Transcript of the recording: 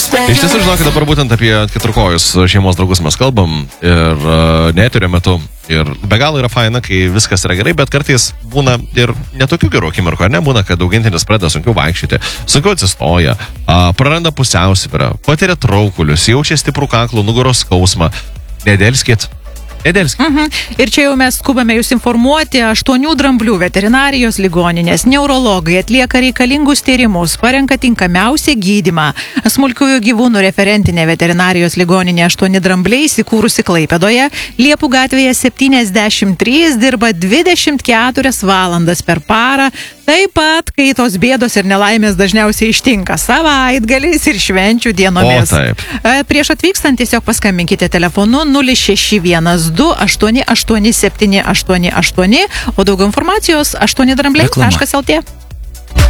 Iš tiesų, žinokit, dabar būtent apie keturkojus šeimos draugus mes kalbam ir neturio metu. Ir be galo yra faina, kai viskas yra gerai, bet kartais būna ir netokių gerų akimirkų, ar ne? Būna, kad augintinis pradeda sunkiau vaikščioti, sunkiau atsistoja, praranda pusiausvyrą, patiria traukulius, jaučia stiprų kaklų, nugaros skausmą. Nedelskit. Ir čia jau mes skubame jūs informuoti, 8 dramblių veterinarijos ligoninės neurologai atlieka reikalingus tyrimus, parenka tinkamiausią gydymą. Smulkiųjų gyvūnų referentinė veterinarijos ligoninė 8 drambliai įsikūrusi Klaipėdoje, Liepų gatvėje 73, dirba 24 valandas per parą. Taip pat, kai tos bėdos ir nelaimės dažniausiai ištinka savaitgaliais ir švenčių dienomis. Prieš atvykstant tiesiog paskambinkite telefonu 0612 887 88, o daugiau informacijos 8drambliai.lt.